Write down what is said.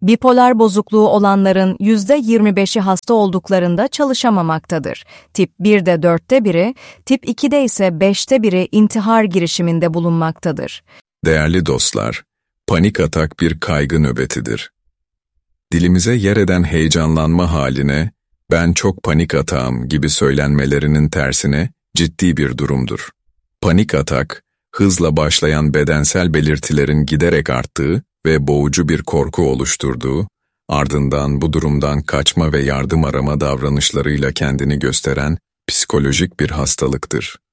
Bipolar bozukluğu olanların %25'i hasta olduklarında çalışamamaktadır. Tip 1'de 4'te biri, tip 2'de ise 5'te biri intihar girişiminde bulunmaktadır. Değerli dostlar, panik atak bir kaygı nöbetidir. Dilimize yer eden heyecanlanma haline, "ben çok panik atağım" gibi söylenmelerinin tersine ciddi bir durumdur. Panik atak, hızla başlayan bedensel belirtilerin giderek arttığı ve boğucu bir korku oluşturduğu, ardından bu durumdan kaçma ve yardım arama davranışlarıyla kendini gösteren psikolojik bir hastalıktır.